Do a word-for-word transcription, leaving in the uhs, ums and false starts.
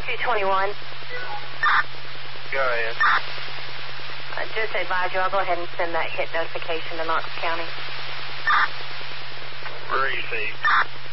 two twenty-one. Go ahead. Uh, just advise you, I'll go ahead and send that hit notification to Knox County. Received.